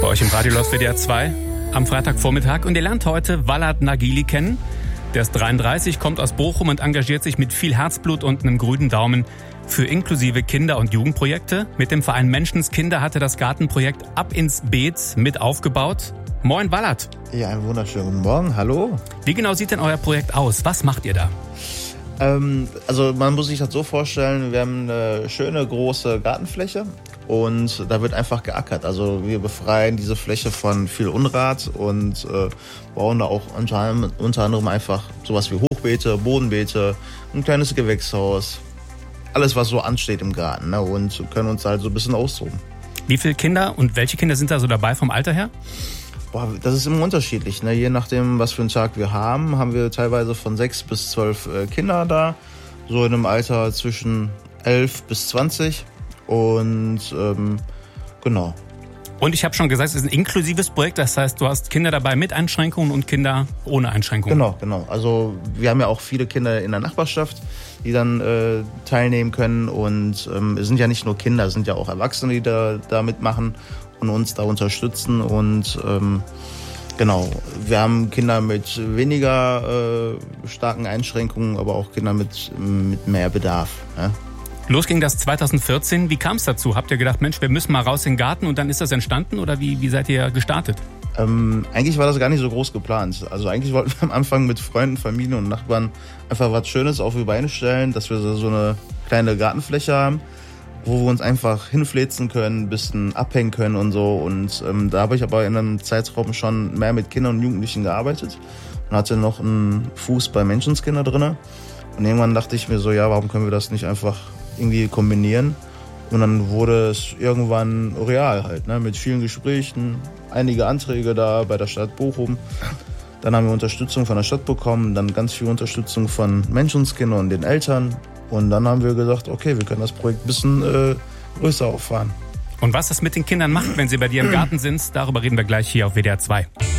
Bei euch im Radio läuft WDR 2 am Freitagvormittag und ihr lernt heute Walad Nagili kennen. Der ist 33, kommt aus Bochum und engagiert sich mit viel Herzblut und einem grünen Daumen für inklusive Kinder- und Jugendprojekte. Mit dem Verein Menschenskinder hat er das Gartenprojekt Ab ins Beet mit aufgebaut. Moin Walad. Ja, einen wunderschönen guten Morgen, hallo. Wie genau sieht denn euer Projekt aus? Was macht ihr da? Also man muss sich das so vorstellen, wir haben eine schöne große Gartenfläche und da wird einfach geackert. Also wir befreien diese Fläche von viel Unrat und bauen da auch unter anderem einfach sowas wie Hochbeete, Bodenbeete, ein kleines Gewächshaus. Alles, was so ansteht im Garten, ne? Und können uns halt so ein bisschen austoben. Wie viele Kinder und welche Kinder sind da so dabei vom Alter her? Das ist immer unterschiedlich, ne? Je nachdem, was für einen Tag wir haben wir teilweise von 6 bis 12 Kinder da. So in einem Alter zwischen 11 bis 20. Und genau. Und ich habe schon gesagt, es ist ein inklusives Projekt. Das heißt, du hast Kinder dabei mit Einschränkungen und Kinder ohne Einschränkungen. Genau. Also wir haben ja auch viele Kinder in der Nachbarschaft, die dann teilnehmen können. Und es sind ja nicht nur Kinder, es sind ja auch Erwachsene, die da mitmachen und uns da unterstützen. Und genau, wir haben Kinder mit weniger starken Einschränkungen, aber auch Kinder mit mehr Bedarf. Ne? Los ging das 2014. Wie kam es dazu? Habt ihr gedacht, Mensch, wir müssen mal raus in den Garten und dann ist das entstanden? Oder wie seid ihr gestartet? Eigentlich war das gar nicht so groß geplant. Also eigentlich wollten wir am Anfang mit Freunden, Familie und Nachbarn einfach was Schönes auf die Beine stellen, dass wir so eine kleine Gartenfläche haben, wo wir uns einfach hinfläzen können, ein bisschen abhängen können und so. Und da habe ich aber in einem Zeitraum schon mehr mit Kindern und Jugendlichen gearbeitet und hatte noch einen Fuß bei Menschenskinder drin. Und irgendwann dachte ich mir so, ja, warum können wir das nicht einfach irgendwie kombinieren? Und dann wurde es irgendwann real halt, ne? Mit vielen Gesprächen, einige Anträge da bei der Stadt Bochum. Dann haben wir Unterstützung von der Stadt bekommen, dann ganz viel Unterstützung von Menschenskinder und den Eltern. Und dann haben wir gesagt, okay, wir können das Projekt ein bisschen größer auffahren. Und was das mit den Kindern macht, wenn sie bei dir im Garten sind, darüber reden wir gleich hier auf WDR 2.